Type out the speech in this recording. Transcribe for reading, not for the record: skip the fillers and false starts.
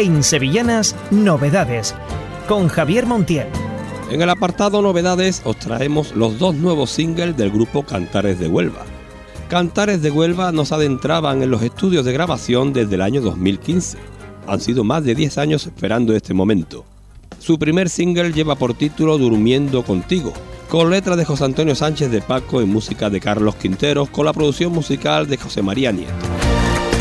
En Sevillanas, novedades, con Javier Montiel. En el apartado novedades os traemos los 2 nuevos singles del grupo Cantares de Huelva. Cantares de Huelva nos adentraban en los estudios de grabación desde el año 2015. Han sido más de 10 años esperando este momento. Su primer single lleva por título Durmiendo Contigo, con letra de José Antonio Sánchez de Paco y música de Carlos Quinteros, con la producción musical de José María Nieto.